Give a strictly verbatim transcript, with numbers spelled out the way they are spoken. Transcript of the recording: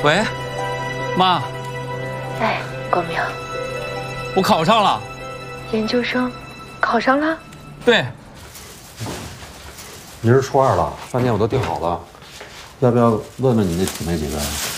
喂，妈。 哎，光明， 我考上了。 研究生，考上了？ 对。 明儿初二了，饭店我都订好了，要不要问问你那姊妹几个呀？